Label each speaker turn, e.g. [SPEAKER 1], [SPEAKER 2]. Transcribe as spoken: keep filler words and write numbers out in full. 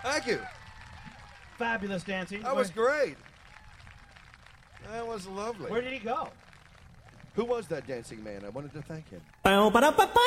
[SPEAKER 1] Thank you.
[SPEAKER 2] Fabulous dancing.
[SPEAKER 1] That was great. That was lovely.
[SPEAKER 2] Where did he go?
[SPEAKER 1] Who was that dancing man? I wanted to thank him.